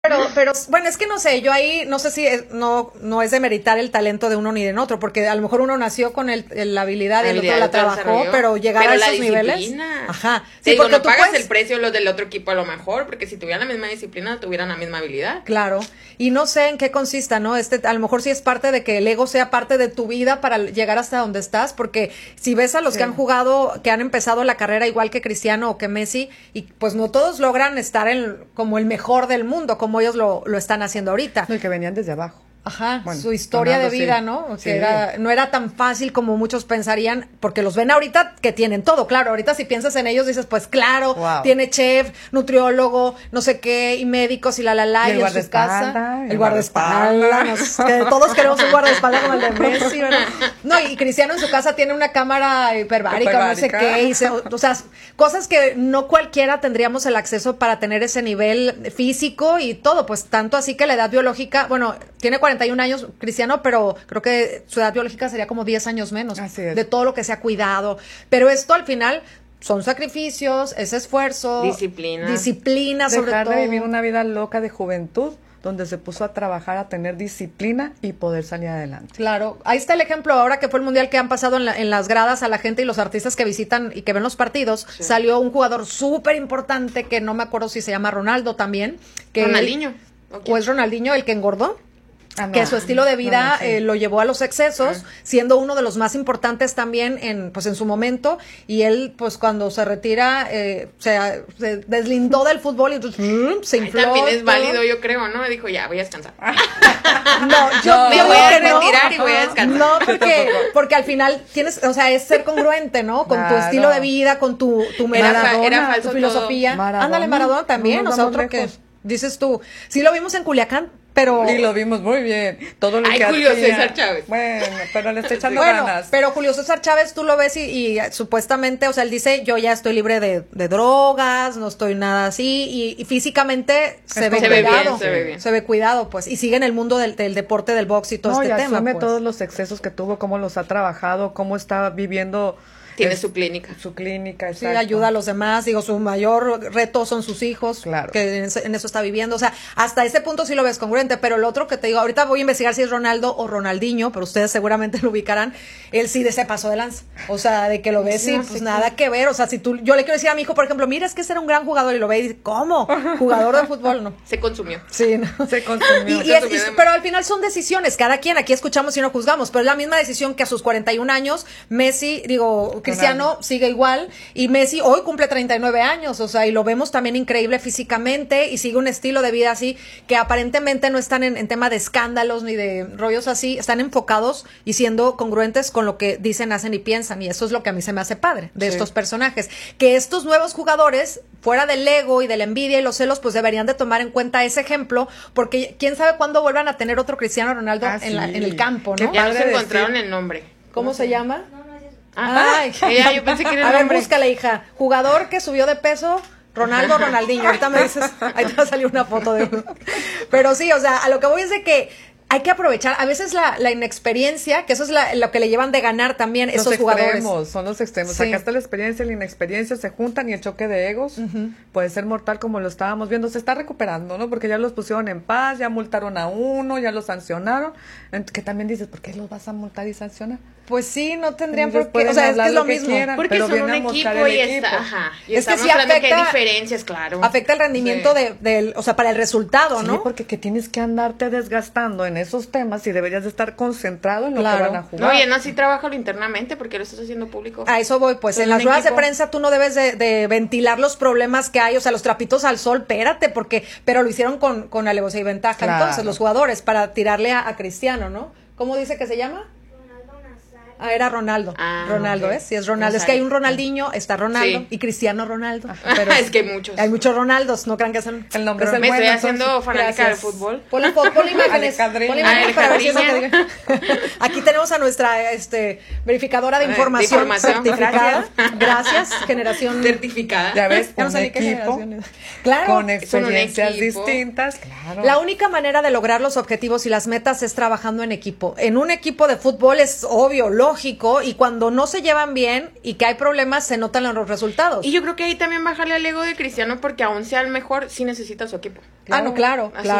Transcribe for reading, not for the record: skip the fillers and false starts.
Pero bueno, es que no sé, yo ahí no sé si no es demeritar el talento de uno ni de otro, porque a lo mejor uno nació con la habilidad y el otro la trabajó, pero llegar a esos niveles. Ajá. Sí, porque no pagas el precio los del otro equipo a lo mejor, porque si tuvieran la misma disciplina, tuvieran la misma habilidad. Claro. Y no sé en qué consista, ¿no? A lo mejor sí es parte de que el ego sea parte de tu vida para llegar hasta donde estás, porque si ves a los que han jugado, que han empezado la carrera igual que Cristiano o que Messi, y pues no todos logran estar como el mejor del mundo, como ellos lo están haciendo ahorita. No, y que venían desde abajo. Ajá, bueno, su historia de vida, sí. ¿No? Sí. No era tan fácil como muchos pensarían, porque los ven ahorita que tienen todo, claro, ahorita si piensas en ellos dices, pues claro, tiene chef, nutriólogo, no sé qué, y médicos y y en su casa, el guardaespaldas, que todos queremos un guardaespaldas como el de Messi, ¿verdad? No, y Cristiano en su casa tiene una cámara hiperbárica, no sé qué, o sea, cosas que no cualquiera tendríamos el acceso para tener ese nivel físico y todo, pues tanto así que la edad biológica, bueno, tiene 41 años Cristiano, pero creo que su edad biológica sería como 10 años menos de todo lo que se ha cuidado. Pero esto al final son sacrificios, es esfuerzo, disciplina sobre todo. Dejar de vivir una vida loca de juventud, donde se puso a trabajar, a tener disciplina y poder salir adelante. Claro, ahí está el ejemplo ahora que fue el mundial que han pasado en las gradas a la gente y los artistas que visitan y que ven los partidos. Sí. Salió un jugador súper importante que no me acuerdo si se llama Ronaldo también. Ronaldinho. ¿O es Ronaldinho el que engordó? Que su estilo de vida lo llevó a los excesos, siendo uno de los más importantes también en su momento, y él pues cuando se retira se deslindó del fútbol y se infló. También es válido, yo creo, ¿no? Dijo, ya, voy a descansar. Yo me voy a retirar y voy a descansar. No, porque al final tienes, o sea, es ser congruente, ¿no? Con tu estilo de vida, con tu filosofía. Ándale, Maradona también, o sea, otro que dices tú. Sí lo vimos en Culiacán. Pero y lo vimos muy bien. Todo lo que Julio César Chávez. Bueno, pero le está echando ganas. Pero Julio César Chávez tú lo ves y supuestamente, o sea, él dice, yo ya estoy libre de drogas, no estoy nada así, y físicamente se ve cuidado. Se ve cuidado, pues, y sigue en el mundo del deporte, del box y todo este tema. Asume todos los excesos que tuvo, cómo los ha trabajado, cómo está viviendo. Tiene su clínica. Su clínica, exacto. Sí, ayuda a los demás. Digo, su mayor reto son sus hijos. Claro. Que en eso está viviendo. O sea, hasta ese punto sí lo ves congruente. Pero el otro que te digo, ahorita voy a investigar si es Ronaldo o Ronaldinho, pero ustedes seguramente lo ubicarán. Él sí se pasó de lanza. O sea, de que lo ves y pues nada que ver. O sea, yo le quiero decir a mi hijo, por ejemplo, mira, es que ese era un gran jugador, y lo ve y dice, ¿cómo? Jugador de fútbol, no. Se consumió. Sí, no. Se consumió. Pero al final son decisiones. Cada quien, aquí escuchamos y no juzgamos. Pero es la misma decisión que a sus 41 años, Cristiano sigue igual, y Messi hoy cumple 39 años, o sea, y lo vemos también increíble físicamente, y sigue un estilo de vida así, que aparentemente no están en tema de escándalos ni de rollos así, están enfocados y siendo congruentes con lo que dicen, hacen y piensan, y eso es lo que a mí se me hace padre de estos personajes, que estos nuevos jugadores, fuera del ego y de la envidia y los celos, pues deberían de tomar en cuenta ese ejemplo, porque quién sabe cuándo vuelvan a tener otro Cristiano Ronaldo en el campo, ¿no? Ya nos encontraron el nombre. ¿Cómo se llama? Ay, yo pensé que era el nombre. A ver, búscale, hija. Jugador que subió de peso, Ronaldo, Ronaldinho. Ahorita me dices, ahí te va a salir una foto de uno. Pero sí, o sea, a lo que voy es de que hay que aprovechar, a veces la inexperiencia, que eso es lo que le llevan de ganar también esos jugadores. Son los extremos. Sí. Acá está la experiencia y la inexperiencia, se juntan, y el choque de egos puede ser mortal, como lo estábamos viendo. Se está recuperando, ¿no? Porque ya los pusieron en paz, ya multaron a uno, ya los sancionaron. Que también dices, ¿por qué los vas a multar y sancionar? Pues sí, no tendrían por qué, o sea, es que es lo mismo. Quieran, porque son un equipo y está, y es que sí afecta, que hay diferencias, claro. Afecta el rendimiento o sea, para el resultado, ¿no? Sí, porque que tienes que andarte desgastando en esos temas y deberías de estar concentrado en lo que van a jugar. No, y así trabajo internamente porque lo estás haciendo público. A eso voy, pues en las ruedas de prensa tú no debes de ventilar los problemas que hay, o sea, los trapitos al sol, espérate, pero lo hicieron con alevosía y ventaja, entonces, los jugadores, para tirarle a Cristiano, ¿no? ¿Cómo dice que se llama? Era Ronaldo. Ronaldo, okay. Sí, es Ronaldo. Exacto. Es que hay un Ronaldinho, está Ronaldo y Cristiano Ronaldo. Pero es que hay muchos. Hay muchos Ronaldos, no crean que son. El nombre es el Me bueno, estoy haciendo fanática del fútbol. Ponle imágenes. Aquí tenemos a nuestra verificadora de información certificada. Gracias, generación certificada. Ya ves, un equipo con experiencias distintas. Claro. La única manera de lograr los objetivos y las metas es trabajando en equipo. En un equipo de fútbol es obvio, lógico, lógico, y cuando no se llevan bien y que hay problemas, se notan en los resultados. Y yo creo que ahí también bajarle al ego de Cristiano, porque aún sea el mejor, sí necesita su equipo. Claro. No, claro.